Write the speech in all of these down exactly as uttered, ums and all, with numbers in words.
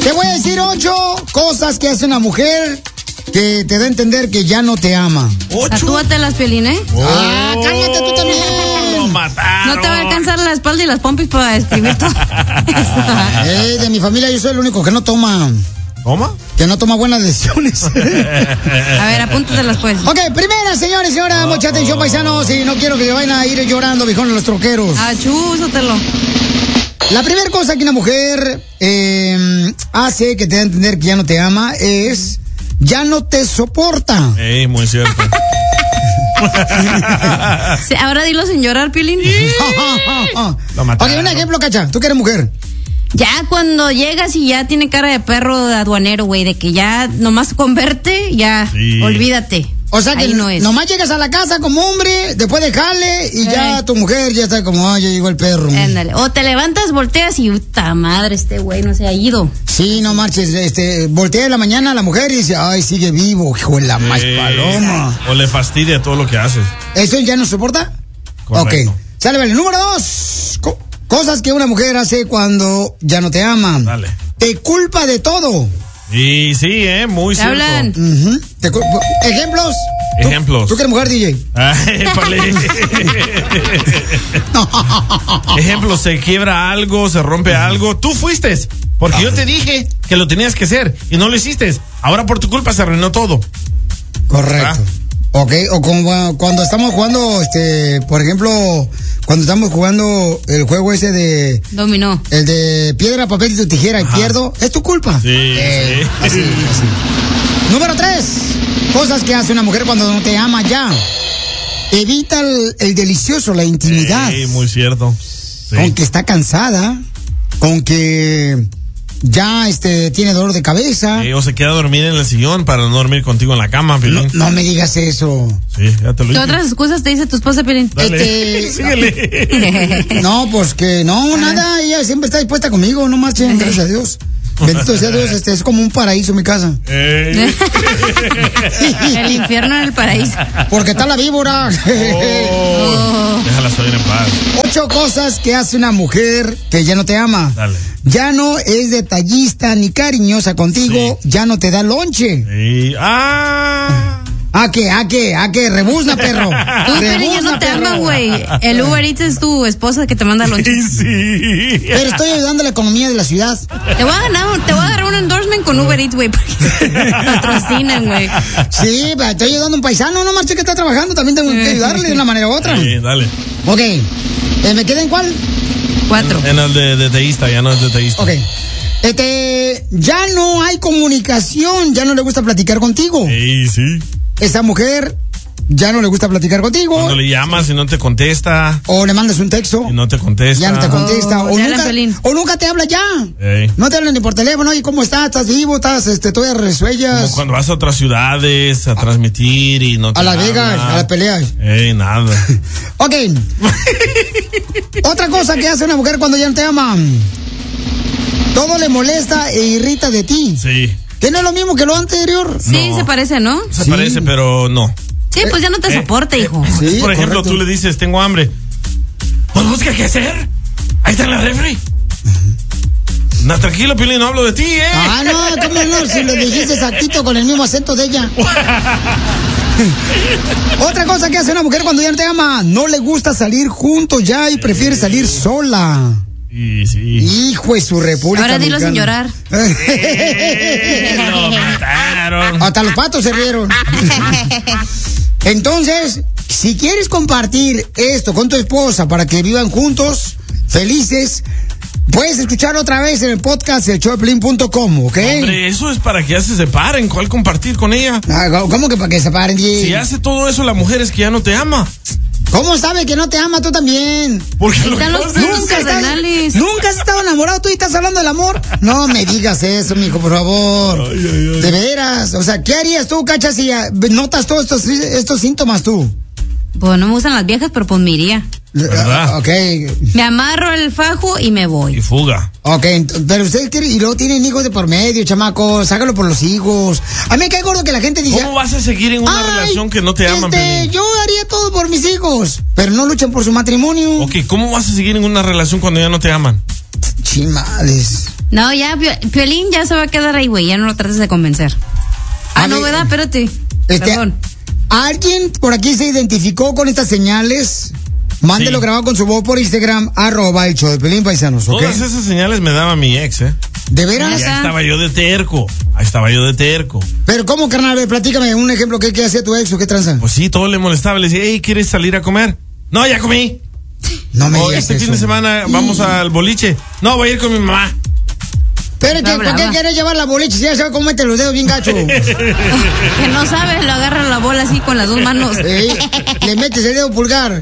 Te voy a decir ocho cosas que hace una mujer que te da a entender que ya no te ama. ¿Ocho? Tatúate las Piolín, ¿eh? Oh. Ah, cálmate tú también. Lo mataron. No te va a alcanzar la espalda y las pompis para escribir todo. Eh, de mi familia yo soy el único que no toma. ¿Toma? Que no toma buenas decisiones. A ver, apúntatelas pues. Ok, primera, señores y señoras, oh, mucha atención, oh. paisanos, y no quiero que vayan a ir llorando, viejones, los troqueros. Ah, chúsatelo. La primera cosa que una mujer eh, hace que te da a entender que ya no te ama es ya no te soporta. Ey, muy cierto. Sí, ahora dilo sin llorar, Piolín. Ok, un ejemplo, Cacha, tú que eres mujer. Ya cuando llegas y ya tiene cara de perro de aduanero, güey, de que ya nomás con verte, ya, sí. olvídate. O sea que no es. Nomás llegas a la casa como hombre, después de jale, y Ay. ya tu mujer ya está como, ay, ya llegó el perro. Ándale. O te levantas, volteas y, puta madre, este güey no se ha ido. Sí, no marches, este, voltea en la mañana a la mujer y dice, ay, sigue vivo, hijo de la más eh, paloma. O le fastidia todo lo que haces. ¿Eso ya no soporta? Correcto. Ok. Sale, vale. Número dos. Co- cosas que una mujer hace cuando ya no te ama. Dale. Te culpa de todo. Y sí, eh, muy ¿Te cierto. hablan? Uh-huh. Te cu- ¿Ejemplos? Ejemplos. ¿Tú, ¿Tú que eres mujer, D J? Ay, Ejemplo, se quiebra algo, se rompe uh-huh. algo. Tú fuiste, porque uh-huh. yo te dije que lo tenías que hacer y no lo hiciste. Ahora por tu culpa se arruinó todo. Correcto. ¿Ah? Ok, o como cuando estamos jugando, este, por ejemplo, cuando estamos jugando el juego ese de... Dominó. El de piedra, papel y tijera Ajá. y pierdo, es tu culpa. Sí, eh, sí. Así, así. Número tres, cosas que hace una mujer cuando no te ama ya. Evita el, el delicioso, la intimidad. Sí, muy cierto. Sí. Con que está cansada, con que... ya este tiene dolor de cabeza. Sí, o se queda dormida en el sillón para no dormir contigo en la cama, Piolín. No, no me digas eso. Sí, ya te lo dije. ¿Qué otras excusas te dice tu esposa, Piolín? Este, síguele. No, pues que no, nada, ella siempre está dispuesta conmigo, no marchen, gracias a Dios. Bendito sea Dios, este es como un paraíso mi casa. El infierno en el paraíso. Porque está la víbora. Oh, déjala salir en paz. Ocho cosas que hace una mujer que ya no te ama. Dale. Ya no es detallista ni cariñosa contigo, sí. ya no te da lonche. Sí. Ah. ¿A qué? ¿A qué? ¿A qué? Rebuzna, perro. Tú, pero ella no te ama, güey. El Uber Eats es tu esposa que te manda lonche. Sí, sí. Pero estoy ayudando a la economía de la ciudad. Te voy a ganar, te voy a agarrar un endorsement con Uber Eats, güey, porque patrocinan, güey. Sí, pero estoy ayudando a un paisano, no marche que está trabajando, también tengo que ayudarle de una manera u otra. Sí, dale. Ok. Eh, ¿Me queda en cuál? Cuatro. En, en el de deteísta, ya no es deteísta. Ok. Este, ya no hay comunicación, ya no le gusta platicar contigo. Sí, sí. Esa mujer ya no le gusta platicar contigo. Cuando le llamas y no te contesta. O le mandas un texto. Y no te contesta. Ya no te contesta. Oh, o, nunca, o nunca te habla ya. Ey. No te hablan ni por teléfono. ¿Y cómo estás? ¿Estás vivo? ¿Estás, este, todavía resuellas? Como cuando vas a otras ciudades a, a transmitir y no te A Las Vegas, a las peleas. Ey, nada. Ok. Otra cosa que hace una mujer cuando ya no te ama. Todo le molesta e irrita de ti. Sí. ¿Que no es lo mismo que lo anterior? Sí, no. Se parece, ¿no? Se sí. parece, pero no. Sí, pues ya no te eh, soporta, eh, hijo. Sí, por ejemplo, correcto. tú le dices, tengo hambre. Pues busca qué hacer. Ahí está en la refri. Uh-huh. No, tranquilo, Piolín, no hablo de ti, ¿eh? Ah, no, ¿cómo no? Si le dijiste exactito con el mismo acento de ella. Otra cosa que hace una mujer cuando ya no te ama, no le gusta salir juntos ya y prefiere salir sola. Sí, sí. Hijo de su república. Ahora dilo sin llorar. Eh, lo mataron. Hasta los patos se rieron. Entonces, si quieres compartir esto con tu esposa para que vivan juntos, felices, puedes escuchar otra vez en el podcast el show de piolín punto com, ¿ok? Hombre, eso es para que ya se separen. ¿Cuál compartir con ella? Ah, ¿cómo que para que se separen? Si hace todo eso, la mujer es que ya no te ama. ¿Cómo sabe que no te ama tú también? Porque lo están los nunca, estás, ¿Nunca has estado enamorado tú y estás hablando del amor? No me digas eso, mijo, por favor. Ay, ay, ay. De veras. O sea, ¿qué harías tú, Cacha, si notas todos estos, estos síntomas tú? Pues no me gustan las viejas, pero pues me iría. ¿Verdad? Ok. Me amarro el fajo y me voy. Y fuga. Ok, pero ustedes quieren, y luego tienen hijos de por medio, chamacos, hágalo por los hijos. A mí me cae gordo que la gente dice... ¿Cómo vas a seguir en una relación que no te aman, este, Piolín? Yo haría todo por mis hijos, pero no luchan por su matrimonio. Ok, ¿cómo vas a seguir en una relación cuando ya no te aman? Chimales. No, ya, Piolín ya se va a quedar ahí, güey. Ya no lo trates de convencer. Ah, a no, ver, ¿verdad? Espérate. Este, Perdón. ¿Alguien por aquí se identificó con estas señales? Mándelo sí. grabado con su voz por Instagram, arroba el show de Piolín, paisanos, ¿ok? Todas esas señales me daba mi ex, ¿eh? ¿De veras? Ahí estaba yo de terco. Ahí estaba yo de terco. Pero, ¿cómo, carnal? Platícame un ejemplo. ¿Qué, qué hacía tu ex o qué tranza? Pues sí, todo le molestaba. Le decía, hey, ¿quieres salir a comer? No, ya comí. No me oh, digas Este eso. fin de semana vamos al boliche. No, voy a ir con mi mamá. Espérate, ¿por qué quieres llevar la boliche? Si ya sabe cómo mete los dedos bien gacho. Que no sabes, lo agarra la bola así con las dos manos. ¿Eh? Le metes el dedo pulgar.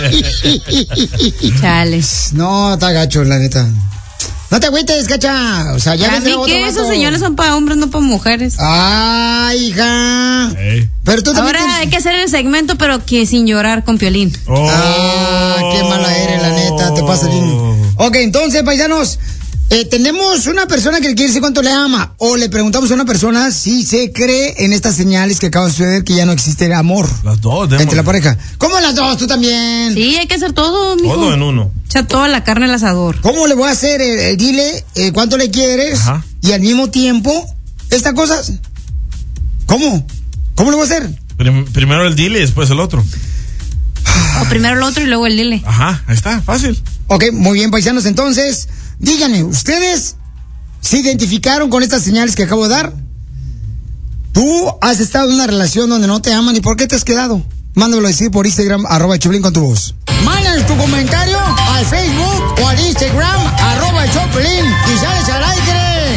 Chales. No, está gacho, la neta. No te agüites, cacha. O sea, ya vendrá otro que vato. Esos señores son para hombres, no para mujeres. Ay, hija. Hey. Pero tú también Ahora tienes... hay que hacer el segmento, pero que sin llorar con Piolín. Oh. Ah, qué mala eres, la neta. Te pasa bien. Ok, entonces, paisanos, eh, tenemos una persona que le quiere decir cuánto le ama. O le preguntamos a una persona si se cree en estas señales que acaba de suceder, que ya no existe el amor. Las dos, démosle. Entre la pareja. ¿Cómo las dos? Tú también. Sí, hay que hacer todo, mijo. Todo en uno. Echa toda la carne al asador. ¿Cómo le voy a hacer? Eh, eh, dile eh, cuánto le quieres. Ajá. Y al mismo tiempo, estas cosas. ¿Cómo? ¿Cómo le voy a hacer? Prim- primero el dile y después el otro. O primero el otro y luego el dile. Ajá, ahí está, fácil. Ok, muy bien, paisanos. Entonces, díganme, ¿ustedes se identificaron con estas señales que acabo de dar? ¿Tú has estado en una relación donde no te aman y por qué te has quedado? Mándamelo a decir por Instagram, arroba Choplin con tu voz. Mándanos tu comentario al Facebook o al Instagram, arroba Choplin, y sales al aire.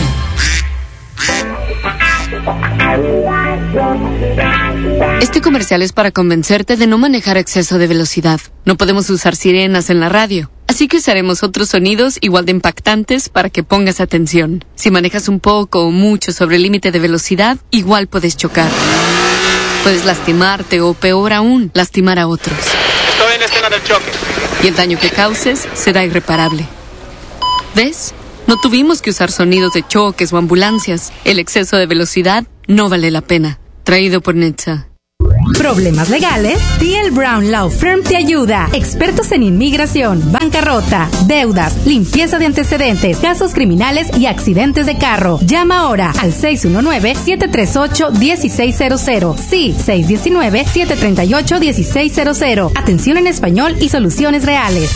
Este comercial es para convencerte de no manejar a exceso de velocidad. No podemos usar sirenas en la radio, así que usaremos otros sonidos igual de impactantes para que pongas atención. Si manejas un poco o mucho sobre el límite de velocidad, igual puedes chocar. Puedes lastimarte o, peor aún, lastimar a otros. Estoy en la escena del choque. Y el daño que causes será irreparable. ¿Ves? No tuvimos que usar sonidos de choques o ambulancias. El exceso de velocidad no vale la pena. Traído por Netza. ¿Problemas legales? T L Brown Law Firm te ayuda. Expertos en inmigración, bancarrota, deudas, limpieza de antecedentes, casos criminales y accidentes de carro. Llama ahora al seis uno nueve, siete tres ocho, uno seis cero cero. Sí, seis uno nueve, siete tres ocho, uno seis cero cero. Atención en español y soluciones reales.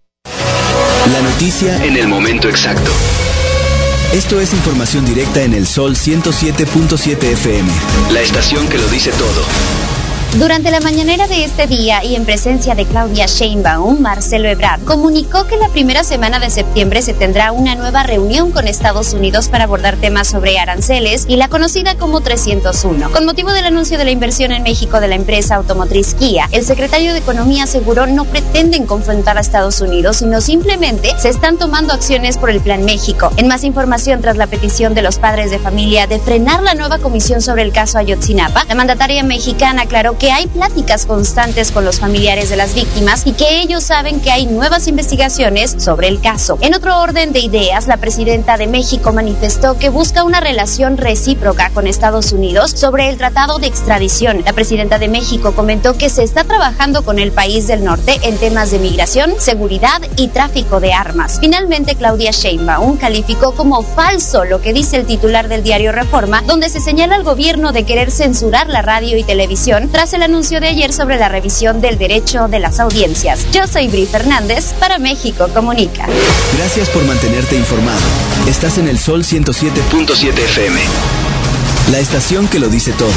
La noticia en el momento exacto. Esto es información directa en el Sol ciento siete punto siete F M, la estación que lo dice todo. Durante la mañanera de este día y en presencia de Claudia Sheinbaum, Marcelo Ebrard comunicó que la primera semana de septiembre se tendrá una nueva reunión con Estados Unidos para abordar temas sobre aranceles y la conocida como trescientos uno. Con motivo del anuncio de la inversión en México de la empresa automotriz Kia, el secretario de Economía aseguró no pretenden confrontar a Estados Unidos, sino simplemente se están tomando acciones por el Plan México. En más información, tras la petición de los padres de familia de frenar la nueva comisión sobre el caso Ayotzinapa, la mandataria mexicana aclaró que hay pláticas constantes con los familiares de las víctimas y que ellos saben que hay nuevas investigaciones sobre el caso. En otro orden de ideas, la presidenta de México manifestó que busca una relación recíproca con Estados Unidos sobre el tratado de extradición. La presidenta de México comentó que se está trabajando con el país del norte en temas de migración, seguridad y tráfico de armas. Finalmente, Claudia Sheinbaum calificó como falso lo que dice el titular del diario Reforma, donde se señala al gobierno de querer censurar la radio y televisión tras el anuncio de ayer sobre la revisión del derecho de las audiencias. Yo soy Bri Fernández para México Comunica. Gracias por mantenerte informado. Estás en el Sol ciento siete punto siete F M, la estación que lo dice todo.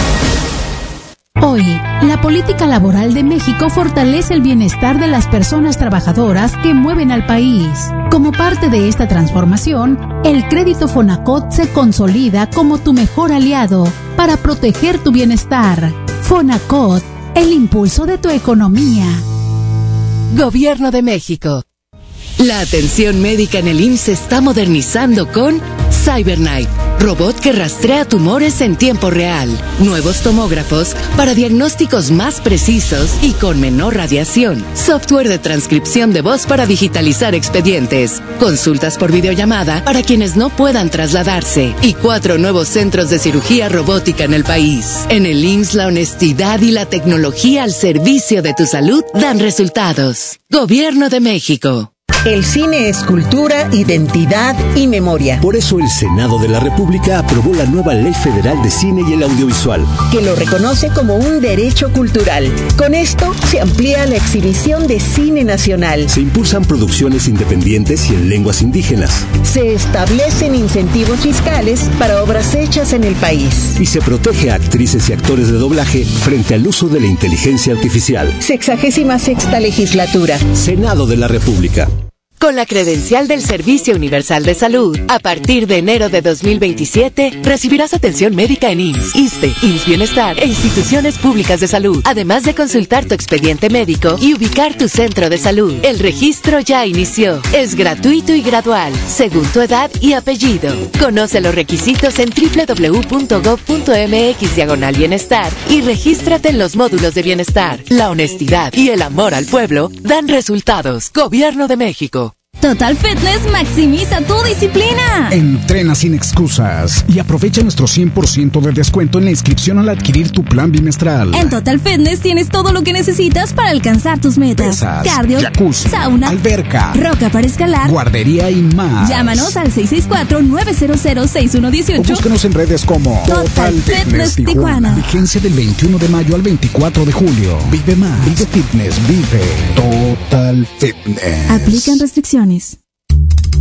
Hoy, la política laboral de México fortalece el bienestar de las personas trabajadoras que mueven al país. Como parte de esta transformación, el crédito Fonacot se consolida como tu mejor aliado para proteger tu bienestar. Fonacot, el impulso de tu economía. Gobierno de México. La atención médica en el I M S S se está modernizando con CyberKnife, robot que rastrea tumores en tiempo real. Nuevos tomógrafos para diagnósticos más precisos y con menor radiación. Software de transcripción de voz para digitalizar expedientes. Consultas por videollamada para quienes no puedan trasladarse. Y cuatro nuevos centros de cirugía robótica en el país. En el I M S S la honestidad y la tecnología al servicio de tu salud dan resultados. Gobierno de México. El cine es cultura, identidad y memoria. Por eso el Senado de la República aprobó la nueva Ley Federal de Cine y el Audiovisual, que lo reconoce como un derecho cultural. Con esto se amplía la exhibición de cine nacional. Se impulsan producciones independientes y en lenguas indígenas. Se establecen incentivos fiscales para obras hechas en el país. Y se protege a actrices y actores de doblaje frente al uso de la inteligencia artificial. Sexagésima sexta legislatura. Senado de la República. Con la credencial del Servicio Universal de Salud, a partir de enero de dos mil veintisiete, recibirás atención médica en I M S S, ISSSTE, I M S S Bienestar e instituciones públicas de salud, además de consultar tu expediente médico y ubicar tu centro de salud. El registro ya inició. Es gratuito y gradual, según tu edad y apellido. Conoce los requisitos en doble u doble u doble u punto gob punto eme equis diagonal bienestar y regístrate en los módulos de bienestar. La honestidad y el amor al pueblo dan resultados. Gobierno de México. Total Fitness maximiza tu disciplina. Entrena sin excusas y aprovecha nuestro cien por ciento de descuento en la inscripción al adquirir tu plan bimestral. En Total Fitness tienes todo lo que necesitas para alcanzar tus metas. Pesas, cardio, jacuzzi, sauna, alberca, roca para escalar, guardería y más. Llámanos al seis seis cuatro, nueve cero cero, seis uno uno ocho o búscanos en redes como Total, Total Fitness, Fitness Tijuana. Tijuana. Vigencia del veintiuno de mayo al veinticuatro de julio. Vive más. Vive Fitness. Vive Total Fitness. Aplican restricciones.